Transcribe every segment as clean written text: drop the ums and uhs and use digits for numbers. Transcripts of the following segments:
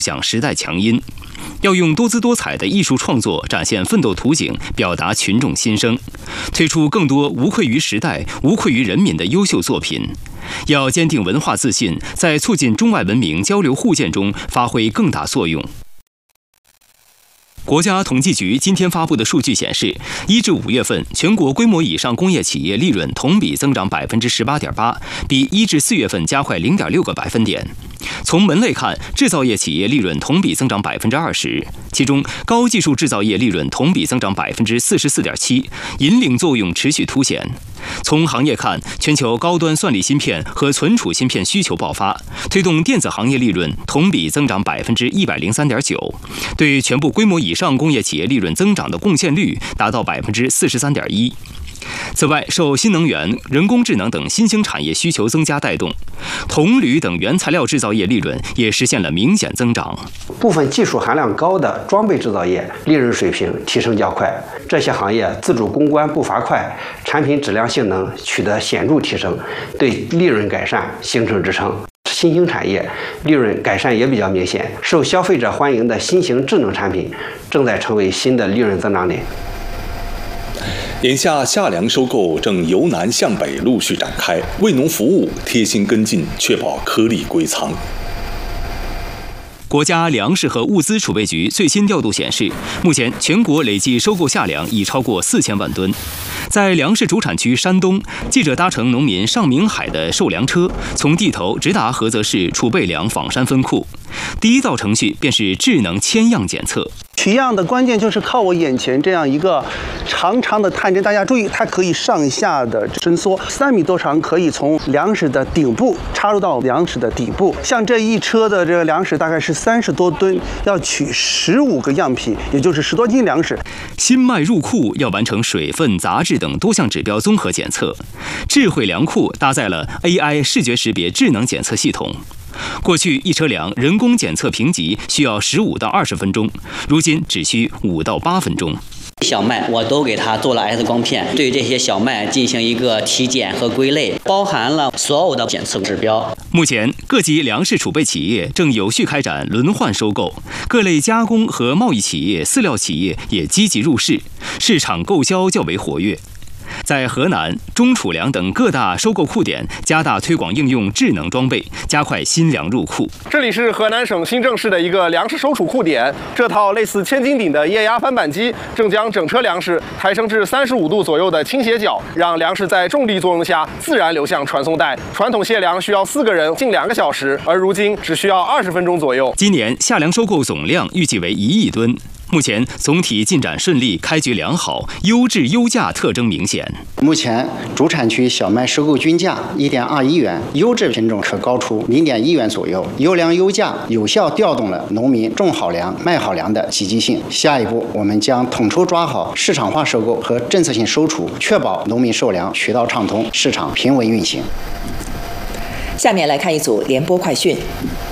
响时代强音。要用多姿多彩的艺术创作展现奋斗图景，表达群众心声，推出更多无愧于时代、无愧于人民的优秀作品。要坚定文化自信，在促进中外文明交流互鉴中发挥更大作用。国家统计局今天发布的数据显示，1至5月份全国规模以上工业企业利润同比增长18.8%，比1至4月份加快0.6个百分点。从门类看，制造业企业利润同比增长20%，其中高技术制造业利润同比增长44.7%，引领作用持续凸显。从行业看，全球高端算力芯片和存储芯片需求爆发，推动电子行业利润同比增长103.9%，对全部规模以上工业企业利润增长的贡献率达到43.1%。此外，受新能源、人工智能等新兴产业需求增加带动，铜铝等原材料制造业利润也实现了明显增长。 部分技术含量高的装备制造业利润水平提升较快，这些行业自主攻关步伐快，产品质量性能取得显著提升，对利润改善形成支撑。新兴产业利润改善也比较明显，受消费者欢迎的新型智能产品正在成为新的利润增长点。 眼下夏粮收购正由南向北陆续展开，为农服务贴心跟进，确保颗粒归仓。 国家粮食和物资储备局最新调度显示，目前全国累计收购夏粮已超过4000万吨。在粮食主产区山东，记者搭乘农民上明海的售粮车，从地头直达菏泽市储备粮仿山分库。第一道程序便是智能签样检测。 取样的关键就是靠我眼前这样一个长长的探针，大家注意，它可以上下的伸缩，3米多长，可以从粮食的顶部插入到粮食的底部。像这一车的这个粮食大概是30多吨，要取15个样品，也就是10多斤粮食。 新麦入库要完成水分、杂质等多项指标综合检测。智慧粮库搭载了 AI 视觉识别智能检测系统。过去一车粮人工检测评级需要15到20分钟，如今只需5到8分钟。 小麦我都给它做了 X 光片，对这些小麦进行一个体检和归类，包含了所有的检测指标。 目前，各级粮食储备企业正有序开展轮换收购，各类加工和贸易企业、饲料企业也积极入市，市场购销较为活跃。在河南、中储粮等各大收购库点加大推广应用智能装备，加快新粮入库。 这里是河南省新郑市的一个粮食收储库点，这套类似千斤顶的液压翻板机正将整车粮食抬升至35度左右的倾斜角，让粮食在重力作用下自然流向传送带。传统卸粮需要4个人近2个小时，而如今只需要20分钟左右。 今年夏粮收购总量预计为1亿吨。目前总体进展顺利，开局良好，优质优价特征明显。 目前主产区小麦收购均价1.21元，优质品种可高出0.1元左右。优粮优价有效调动了农民种好粮、卖好粮的积极性。下一步，我们将统筹抓好市场化收购和政策性收储，确保农民售粮渠道畅通，市场平稳运行。 下面来看一组联播快讯。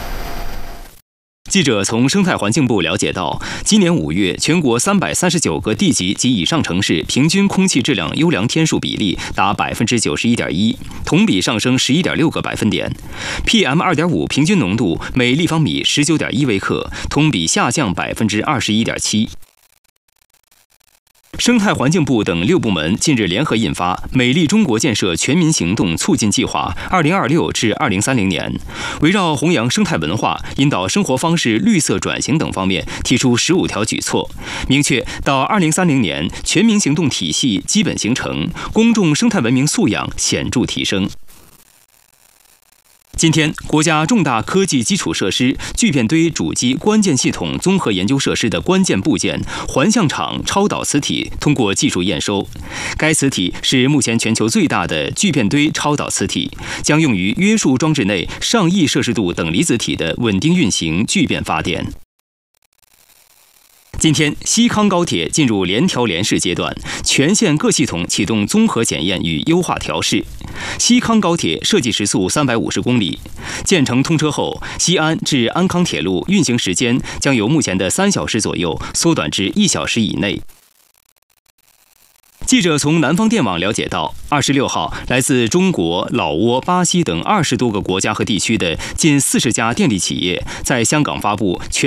记者从生态环境部了解到，今年5月，全国339个地级及以上城市平均空气质量优良天数比例达91.1%，同比上升11.6个百分点。PM2.5 平均浓度每立方米19.1微克，同比下降21.7%。生态环境部等6部门近日联合印发《美丽中国建设全民行动促进计划（2026至2030年）》，围绕弘扬生态文化、引导生活方式绿色转型等方面提出15条举措，明确到2030年全民行动体系基本形成，公众生态文明素养显著提升。今天，国家重大科技基础设施聚变堆主机关键系统综合研究设施的关键部件环象场超导磁体通过技术验收。该磁体是目前全球最大的聚变堆超导磁体，将用于约束装置内上亿摄氏度等离子体的稳定运行聚变发电。今天，西康高铁进入联调联试阶段，全线各系统启动综合检验与优化调试。西康高铁设计时速350公里，建成通车后，西安至安康铁路运行时间将由目前的3小时左右缩短至1小时以内。记者从南方电网了解到，26号，来自中国、老挝、巴西等20多个国家和地区的近40家电力企业在香港发布全